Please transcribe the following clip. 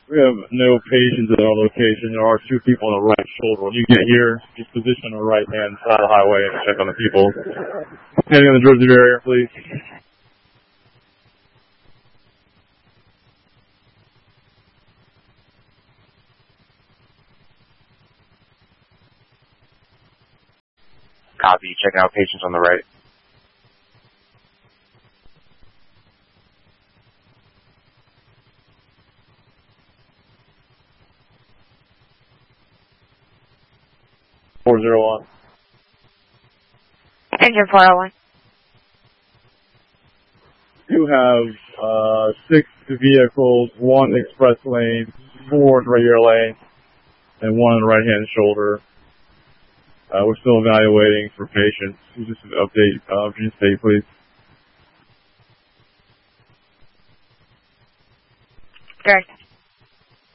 We have no patients at our location. There are 2 people on the right shoulder. When you get here, just position on the right-hand side of the highway and check on the people. Heading on the Jersey barrier, please. Copy. Checking out patients on the right. Engine 401. You have 6 vehicles, 1 express lane, 4 regular lane, and 1 on the right-hand shoulder. We're still evaluating for patients. Just an update, Virginia State, please. Correct.